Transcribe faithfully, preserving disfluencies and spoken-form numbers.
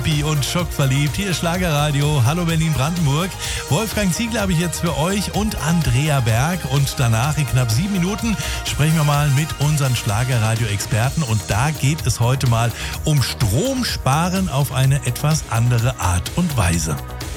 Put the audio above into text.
Hippie und schockverliebt. Hier ist Schlagerradio. Hallo Berlin-Brandenburg. Wolfgang Ziegler habe ich jetzt für euch und Andrea Berg. Und danach in knapp sieben Minuten sprechen wir mal mit unseren Schlagerradio-Experten. Und da geht es heute mal um Stromsparen auf eine etwas andere Art und Weise.